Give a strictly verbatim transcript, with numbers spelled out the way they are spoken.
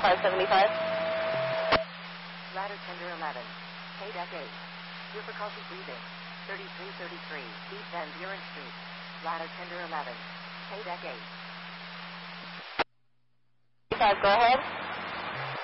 five seventy-five. Ladder tender eleven. K deck eight. Difficulty breathing. thirty-three thirty-three. East Van Buren Street. Ladder tender eleven. K deck eight. Five, go ahead.